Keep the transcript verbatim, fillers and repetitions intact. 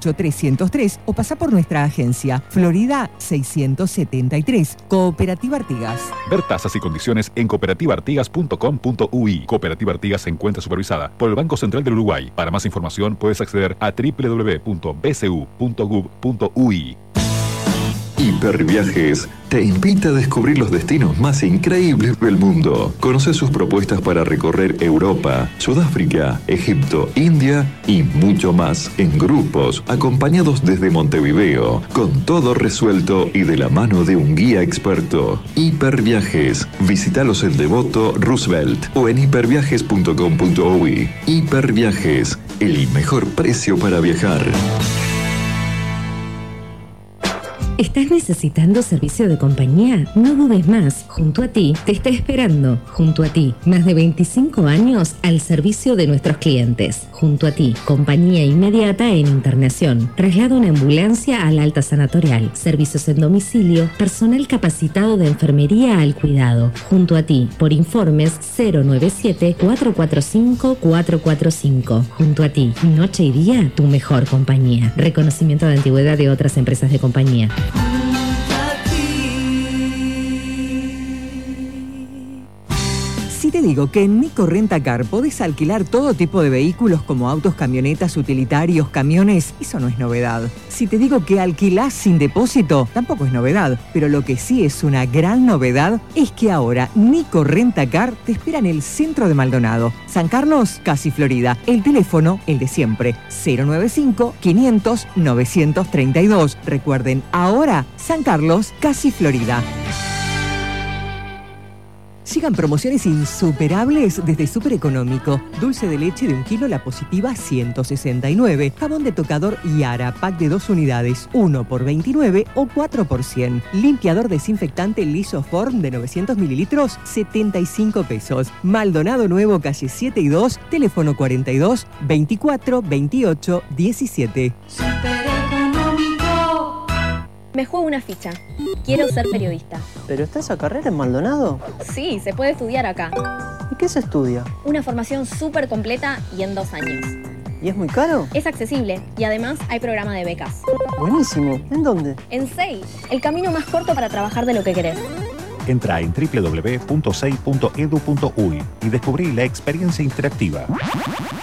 ocho trescientos tres o pasá por nuestra agencia, Florida seiscientos setenta y tres, Cooperativa Artigas. Ver tasas y condiciones en cooperativa artigas punto com punto u i. Cooperativa Artigas se encuentra supervisada por el Banco Central del Uruguay. Para más información puedes acceder a doble u doble u doble u punto b c u punto gov punto u i. Hiperviajes te invita a descubrir los destinos más increíbles del mundo. Conoce sus propuestas para recorrer Europa, Sudáfrica, Egipto, India y mucho más en grupos, acompañados desde Montevideo, con todo resuelto y de la mano de un guía experto. Hiperviajes. Visítalos en Devoto, Roosevelt o en hiperviajes punto com punto u i. Hiperviajes, el mejor precio para viajar. ¿Estás necesitando servicio de compañía? No dudes más. Junto a ti te está esperando. Junto a ti, más de veinticinco años al servicio de nuestros clientes. Junto a ti, compañía inmediata en internación. Traslado en ambulancia al alta sanatorial. Servicios en domicilio. Personal capacitado de enfermería al cuidado. Junto a ti, por informes cero nueve siete, cuatro cuatro cinco, cuatro cuatro cinco. Junto a ti, noche y día, tu mejor compañía. Reconocimiento de antigüedad de otras empresas de compañía. Si te digo que en Nico Renta Car podés alquilar todo tipo de vehículos como autos, camionetas, utilitarios, camiones, eso no es novedad. Si te digo que alquilás sin depósito, tampoco es novedad. Pero lo que sí es una gran novedad es que ahora Nico Renta Car te espera en el centro de Maldonado. San Carlos, casi Florida. El teléfono, el de siempre, cero nueve cinco, quinientos, novecientos treinta y dos. Recuerden, ahora San Carlos, casi Florida. Llegan promociones insuperables desde Super Económico. Dulce de leche de un kilo La Positiva ciento sesenta y nueve. Jabón de tocador Yara, pack de dos unidades, uno por veintinueve o cuatro por cien. Limpiador desinfectante Lisoform de novecientos mililitros, setenta y cinco pesos. Maldonado Nuevo, calle siete y dos, teléfono cuarenta y dos, veinticuatro, veintiocho, diecisiete. Me juego una ficha. Quiero ser periodista. ¿Pero está esa carrera en Maldonado? Sí, se puede estudiar acá. ¿Y qué se estudia? Una formación súper completa y en dos años. ¿Y es muy caro? Es accesible y además hay programa de becas. Buenísimo. ¿En dónde? En S E I, el camino más corto para trabajar de lo que querés. Entra en doble u doble u doble u punto s e i punto e d u punto u y y descubrí la experiencia interactiva.